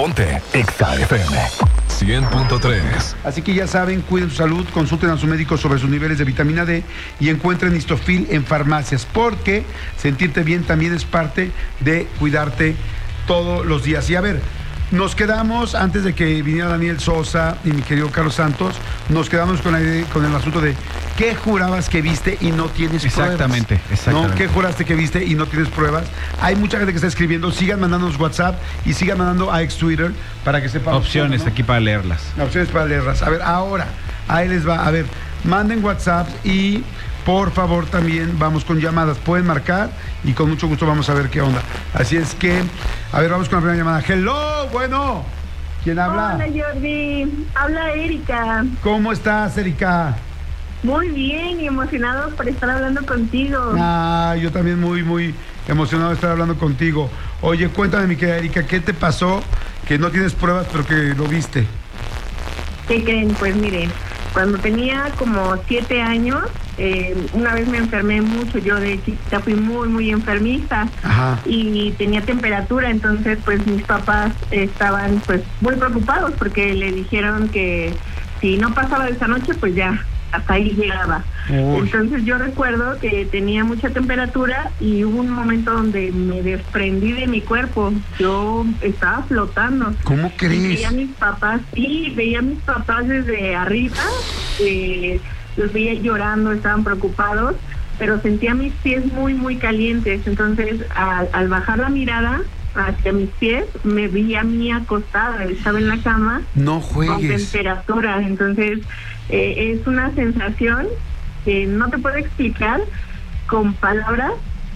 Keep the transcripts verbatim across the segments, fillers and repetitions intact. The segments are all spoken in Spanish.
Ponte Exa F M cien punto tres. Así que ya saben, cuiden su salud, consulten a su médico sobre sus niveles de vitamina D y encuentren Histofil en farmacias, porque sentirte bien también es parte de cuidarte todos los días. Y a ver, nos quedamos, antes de que viniera Daniel Sosa y mi querido Carlos Santos, nos quedamos con, la, con el asunto de ¿qué jurabas que viste y no tienes exactamente, pruebas? Exactamente, ¿No? ¿Qué juraste que viste y no tienes pruebas? Hay mucha gente que está escribiendo, sigan mandándonos WhatsApp y sigan mandando a ex Twitter para que sepan. Opciones cómo, ¿no? Aquí para leerlas. Opciones para leerlas. A ver, ahora, ahí les va. A ver, manden WhatsApp y por favor también vamos con llamadas. Pueden marcar y con mucho gusto vamos a ver qué onda. Así es que, a ver, vamos con la primera llamada. Hello, bueno. ¿Quién habla? Hola, Jordi. Habla Erika. ¿Cómo estás, Erika? Muy bien y emocionado por estar hablando contigo. Ah, yo también muy, muy emocionado de estar hablando contigo. Oye, cuéntame, mi querida Erika, ¿qué te pasó? Que no tienes pruebas, pero que lo viste. ¿Qué creen? Pues miren, cuando tenía como siete años, eh, una vez me enfermé mucho. Yo de chiquita fui muy, muy enfermiza. Ajá. Y tenía temperatura, entonces pues mis papás estaban pues muy preocupados porque le dijeron que si no pasaba de esa noche, pues ya hasta ahí llegaba. Uy. Entonces yo recuerdo que tenía mucha temperatura y hubo un momento donde me desprendí de mi cuerpo. Yo estaba flotando. ¿Cómo crees? Y veía a mis papás, sí, veía a mis papás desde arriba, eh, los veía llorando, estaban preocupados, pero sentía mis pies muy, muy calientes. Entonces al, al bajar la mirada hacia mis pies, me vi a mí acostada, estaba en la cama. No juegues. Con temperatura. Entonces eh, es una sensación que no te puedo explicar con palabras,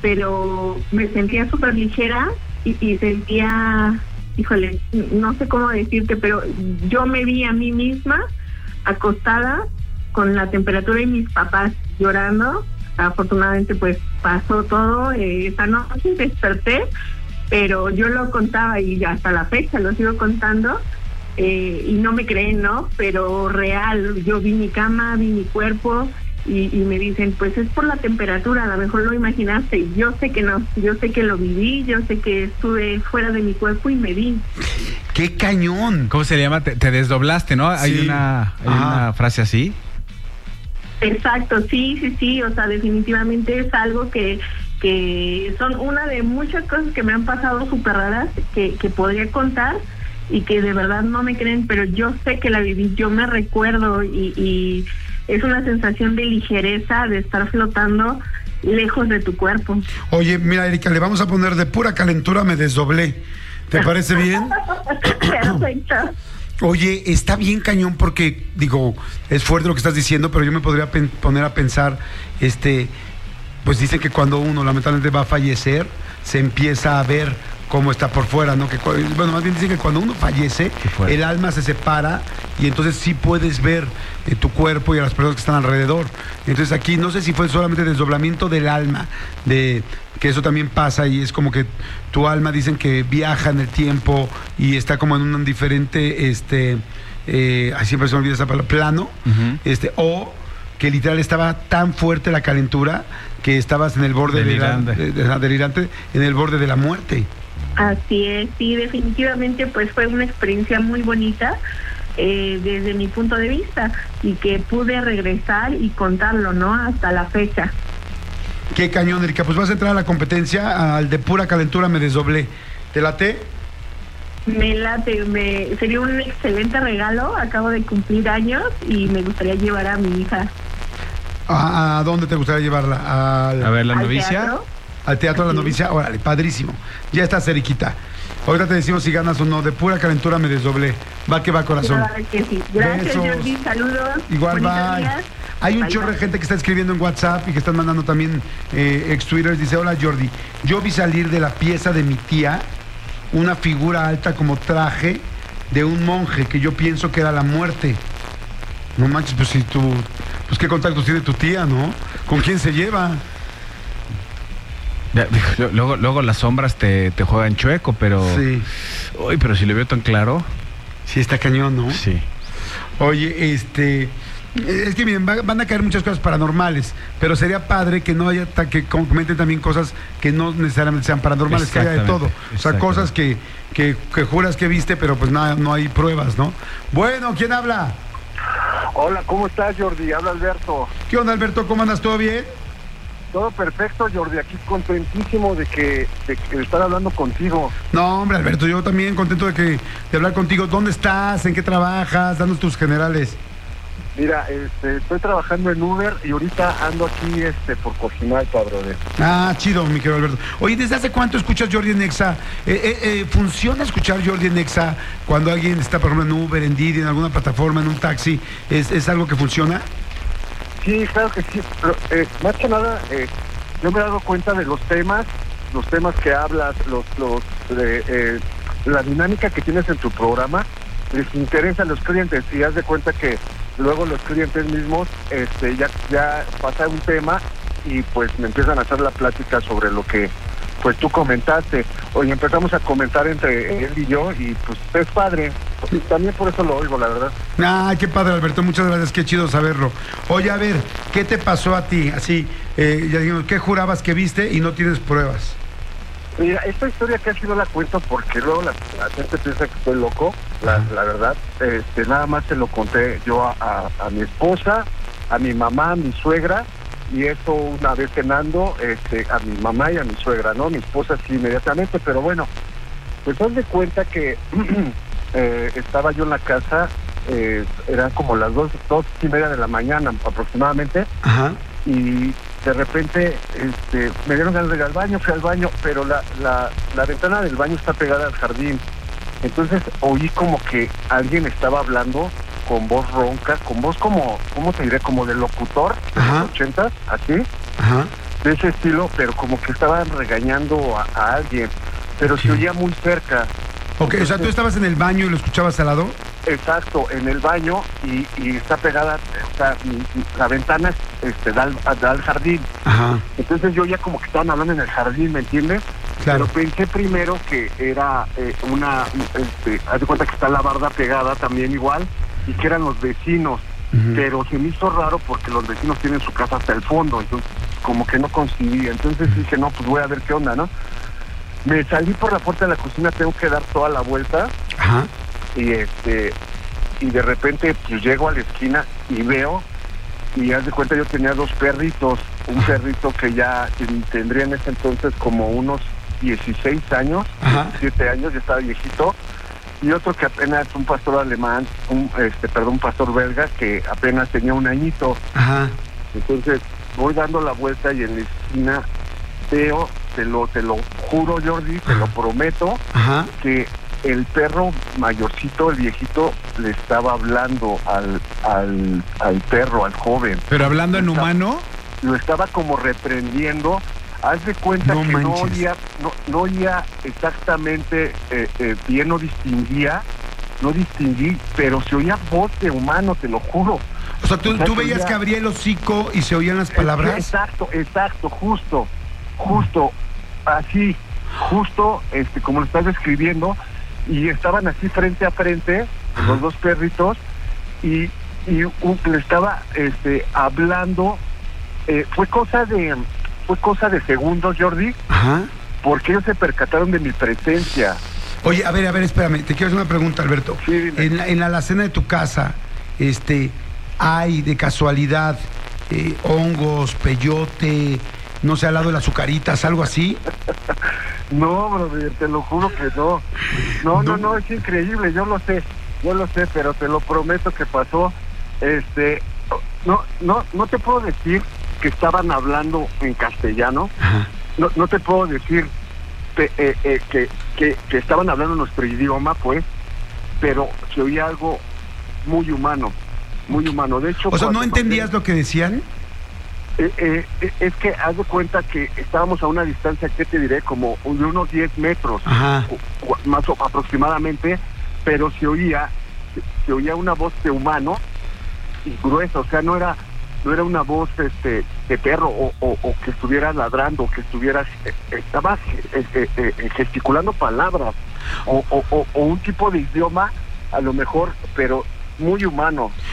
pero me sentía súper ligera y, y sentía, híjole, no sé cómo decirte, pero yo me vi a mí misma acostada con la temperatura y mis papás llorando. Afortunadamente pues pasó todo, eh, esa noche desperté, pero yo lo contaba y hasta la fecha lo sigo contando, eh, y no me creen, ¿no? Pero real, yo vi mi cama, vi mi cuerpo y, y me dicen, pues es por la temperatura, a lo mejor lo imaginaste. Y yo sé que no, yo sé que lo viví, yo sé que estuve fuera de mi cuerpo y me vi. ¡Qué cañón! ¿Cómo se le llama? Te, te desdoblaste, ¿no? Sí. Hay una, hay una frase así. Exacto, sí, sí, sí, o sea, definitivamente es algo que que son una de muchas cosas que me han pasado súper raras, que, que podría contar y que de verdad no me creen, pero yo sé que la viví, yo me recuerdo y, y es una sensación de ligereza, de estar flotando lejos de tu cuerpo. Oye, mira, Erika, le vamos a poner de pura calentura me desdoblé. ¿Te parece bien? Perfecto. Oye, está bien cañón porque, digo, es fuerte lo que estás diciendo, pero yo me podría pen- poner a pensar, este... pues dicen que cuando uno lamentablemente va a fallecer, se empieza a ver cómo está por fuera, ¿no? Que, bueno, más bien dicen que cuando uno fallece, el alma se separa y entonces sí puedes ver eh, tu cuerpo y a las personas que están alrededor. Entonces aquí no sé si fue solamente desdoblamiento del alma, de que eso también pasa y es como que tu alma dicen que viaja en el tiempo y está como en un diferente, este, eh, ay, siempre se me olvida esa palabra, plano, uh-huh. este, o que literal estaba tan fuerte la calentura que estabas en el borde delirante. De la, de, de, delirante, en el borde de la muerte. Así es, sí, definitivamente pues fue una experiencia muy bonita eh, desde mi punto de vista y que pude regresar y contarlo, ¿no? Hasta la fecha. Qué cañón, Erika, pues vas a entrar a la competencia, al de pura calentura me desdoblé. ¿Te late? Me late, me, sería un excelente regalo, acabo de cumplir años y me gustaría llevar a mi hija. ¿A, a dónde te gustaría llevarla? Al, a ver, la ¿al novicia. Teatro? Al teatro de la novicia, órale, padrísimo. Ya estás, Eriquita. Ahorita te decimos si ganas o no, de pura calentura me desdoblé. Va que va, corazón. Claro que sí. Gracias, besos. Jordi, saludos. Igual, bye. Días. Hay un bye, chorro bye. de gente que está escribiendo en WhatsApp y que están mandando también eh, ex Twitter. Dice, hola Jordi, yo vi salir de la pieza de mi tía una figura alta como traje de un monje que yo pienso que era la muerte. No manches, pues si tú, pues qué contactos tiene tu tía, ¿no? ¿Con quién se lleva? Luego, luego las sombras te, te juegan chueco, pero... Sí. Uy, pero si le veo tan claro... Sí, está cañón, ¿no? Sí. Oye, este... Es que miren, va- van a caer muchas cosas paranormales, pero sería padre que no haya ta- que comenten también cosas que no necesariamente sean paranormales, que haya de todo. O sea, cosas que, que, que juras que viste, pero pues nada, no hay pruebas, ¿no? Bueno, ¿quién habla? Hola, ¿cómo estás, Jordi? Habla Alberto. ¿Qué onda, Alberto? ¿Cómo andas? ¿Todo bien? Todo perfecto, Jordi. Aquí contentísimo de que, de que de estar hablando contigo. No, hombre, Alberto, yo también contento de que de hablar contigo. ¿Dónde estás? ¿En qué trabajas? Danos tus generales. Mira, este, estoy trabajando en Uber y ahorita ando aquí este, por Cojimalpa, brother. Ah, chido, mi querido Alberto. Oye, ¿desde hace cuánto escuchas Jordi en Exa? Eh, eh, eh, ¿Funciona escuchar Jordi en Exa cuando alguien está, por ejemplo, en Uber, en Didi, en alguna plataforma, en un taxi? ¿Es, es algo que funciona? Sí, claro que sí. Pero, eh, más que nada, eh, yo me he dado cuenta de los temas, los temas que hablas, los, los, eh, eh, la dinámica que tienes en tu programa, les interesa a los clientes y haz de cuenta que luego los clientes mismos este, ya, ya pasa un tema y pues me empiezan a hacer la plática sobre lo que pues tú comentaste. Hoy empezamos a comentar entre él y yo y pues es padre. También por eso lo oigo, la verdad. Ay, qué padre, Alberto, muchas gracias, qué chido saberlo. Oye, a ver, ¿qué te pasó a ti? Así, eh, ya dijimos, ¿qué jurabas que viste y no tienes pruebas? Mira, esta historia casi no la cuento porque luego la, la gente piensa que estoy loco, la, la verdad. Este, nada más se lo conté yo a, a, a mi esposa, a mi mamá, a mi suegra, y eso una vez cenando, este, a mi mamá y a mi suegra, ¿no? Mi esposa sí inmediatamente, pero bueno, pues haz de cuenta que eh, estaba yo en la casa, eh, eran como las dos, dos y media de la mañana aproximadamente. Ajá. Y de repente este, me dieron ganas de ir al baño, fui al baño, pero la, la, la ventana del baño está pegada al jardín. Entonces oí como que alguien estaba hablando con voz ronca, con voz como, ¿cómo te diré? Como de locutor de Ajá. los ochentas, así, Ajá. de ese estilo, pero como que estaban regañando a, a alguien, pero se oía muy cerca. Ok, o sea, tú estabas en el baño y lo escuchabas al lado. Exacto, en el baño y, y está pegada, o sea, mi- mi- la ventana este, da, al, da al jardín. Ajá. Entonces yo ya como que estaban hablando en el jardín, ¿me entiendes? Claro. Pero pensé primero que era eh, una, este, haz de cuenta que está la barda pegada también igual y que eran los vecinos. Ujú. Pero se me hizo raro porque los vecinos tienen su casa hasta el fondo, entonces como que no coincidía. Entonces dije, no, pues voy a ver qué onda, ¿no? Me salí por la puerta de la cocina, tengo que dar toda la vuelta Ajá. y este y de repente pues llego a la esquina y veo y haz de cuenta yo tenía dos perritos, un perrito que ya ten- tendría en ese entonces como unos dieciséis años, Ajá. diecisiete años, ya estaba viejito, y otro que apenas un pastor alemán, un este perdón, un pastor belga que apenas tenía un añito. Ajá. Entonces voy dando la vuelta y en la esquina veo, te lo te lo juro, Jordi, te lo prometo, Ajá. que el perro mayorcito, el viejito, le estaba hablando al, al, al perro, al joven. Pero hablando en Está- humano, Lo estaba como reprendiendo. Haz de cuenta No que no manches. oía, no, no oía exactamente eh, eh, bien, no distinguía, no distinguí, pero se oía voz de humano, te lo juro. O sea, tú, O sea, tú que veías ya- que abría el hocico y se oían las palabras. Exacto, exacto, justo, justo, así, justo, este, como lo estás describiendo, y estaban así frente a frente, los dos perritos, y, y un- le estaba, este, hablando, eh, fue cosa de, fue cosa de segundos, Jordi, Ajá. porque ellos se percataron de mi presencia. Oye, a ver, a ver, espérame, te quiero hacer una pregunta, Alberto. Sí, dime. En la, en la alacena de tu casa, este, hay de casualidad eh, hongos, peyote, no sé, al lado de las azucaritas, algo así. No, brother, te lo juro que no. No, no, no, es increíble, yo lo sé, yo lo sé, pero te lo prometo que pasó. Este, no, no, no te puedo decir que estaban hablando en castellano. Ajá. No, no te puedo decir que, eh, eh, que, que, que estaban hablando nuestro idioma, pues, pero se oía algo muy humano, muy humano. De hecho, O sea, ¿no cuando entendías mandé- lo que decían? eh, eh, eh, es que haz de cuenta que estábamos a una distancia, ¿qué te diré? Como de unos diez metros, Ajá. o- o- más o, aproximadamente, pero se oía, se, se oía una voz de humano y gruesa, o sea, no era no era una voz este de perro o, o, o que estuviera ladrando, o que estuviera, eh, estaba eh, eh, eh, gesticulando palabras, o, o, o, o un tipo de idioma, a lo mejor, pero muy humano.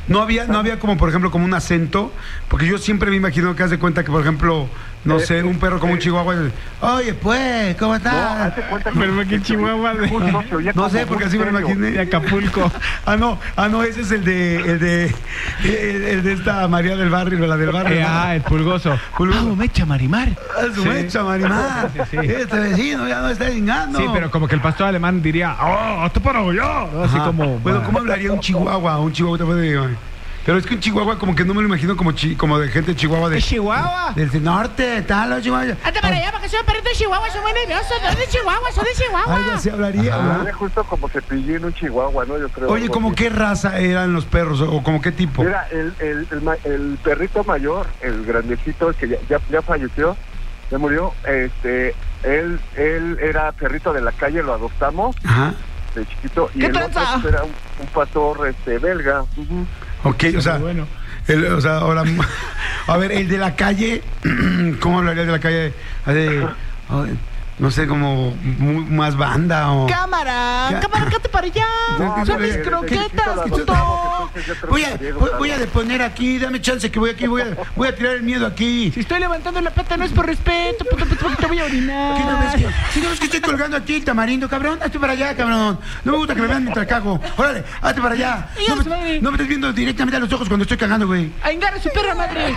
No había, no había como, por ejemplo, como un acento, porque yo siempre me imagino que haz de cuenta que, por ejemplo, no Eh, sé, un perro como eh, un chihuahua, oye, pues, ¿cómo No, estás? hace cuenta que... Pero que Chihuahua de- Justo se oía No como sé, porque muy así me lo serio. imaginé. de Acapulco. Ah, no, ah, no, ese es el de, el de, el, el de esta María del Barrio, la del barrio. Eh, ¿no? ah, el pulgoso. Pulgoso. Vamos, mecha, Marimar. Ah, su Sí. mecha, Marimar. Sí, sí. Este vecino ya no está chingando. Sí, pero como que el pastor alemán diría, ¡oh, te paro yo! ¿no? Así Ajá. como. Bueno, ¿cómo hablaría un chihuahua? Un chihuahua te puede... Pero es que un chihuahua como que no me lo imagino como chi, como de gente chihuahua de... ¿Es Chihuahua? Del norte, tal, los chihuahuas. Hazte para allá porque soy un perrito de Chihuahua, soy muy nervioso. Soy de Chihuahua, soy de Chihuahua. Algo así hablaría, ¿verdad? Hablaría justo como Cepillín, un chihuahua, ¿no? Yo creo. Oye, algo ¿como así. qué raza eran los perros? ¿O como qué tipo? Mira, el, el, el, ma- el perrito mayor, el grandecito, el que ya, ya, ya falleció, ya murió, este, él, él era perrito de la calle, lo adoptamos Ajá. de chiquito, y ¿Qué el otro tranza? pues, era un, un pastor este, belga. Ujú. Ok, o sea... Bueno. El, o sea, ahora, a ver, el de la calle, ¿cómo hablaría de la calle? De, no sé, como muy- más banda o... Cámara, Ya. cámara, cállate para allá. No, Son pero- mis ¿qué- croquetas, qué- puto. Entonces, yo creo Voy que a, sería voy, educado. voy a deponer aquí, dame chance que voy aquí, voy a, voy a tirar el miedo aquí. Si estoy levantando la pata no es por respeto, puto, puto, porque te voy a ¿Qué no ves orinar. que, ¿qué no ves que estoy colgando aquí el tamarindo, cabrón? Hazte para allá, cabrón. No me gusta que me vean mientras cago. Órale, hazte para allá. No Dios, me, madre. no me estés viendo directamente a los ojos cuando estoy cagando, güey. A engarra su perra madre.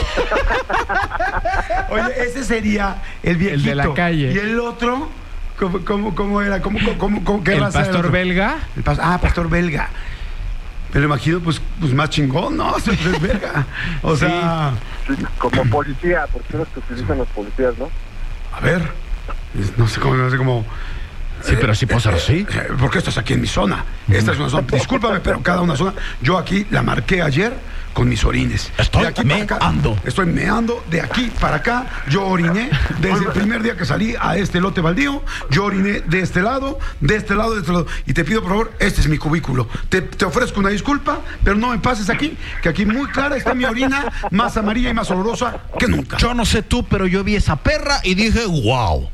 Oye, ese sería el viejito. El de la calle. Y el otro, ¿cómo, cómo, cómo era? ¿Cómo, cómo, cómo, cómo- qué El raza era pastor otro? belga. El pas- ah, pastor belga. Me lo imagino, pues, pues más chingón, ¿no? Pues es belga. O sea, Sí, como policía, porque son los que utilizan los policías, ¿no? a ver, es- no sé cómo, no sé cómo. Sí, pero sí puedo ser así. Eh, porque estás aquí en mi zona. Esta es una zona. Discúlpame, pero cada una zona. Yo aquí la marqué ayer con mis orines. Estoy De aquí para acá, meando. estoy meando de aquí para acá. Yo oriné desde el primer día que salí a este lote baldío. Yo oriné de este lado, de este lado, de este lado. Y te pido, por favor, este es mi cubículo. Te, te ofrezco una disculpa, pero no me pases aquí, que aquí muy clara está mi orina, más amarilla y más olorosa que nunca. Yo no sé tú, pero yo vi esa perra y dije, wow.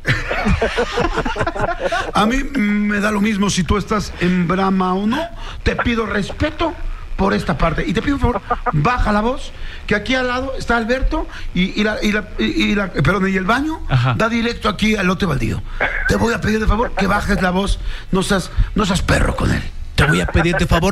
A mí mm, me da lo mismo si tú estás en Brahma o no. Te pido respeto por esta parte. Y te pido, por favor, baja la voz, que aquí al lado está Alberto y, y, la, y, la, y, y la- perdón, y el baño Ajá. da directo aquí al lote baldío. Te voy a pedir, de favor, que bajes la voz. No seas, no seas perro con él. Te voy a pedir de favor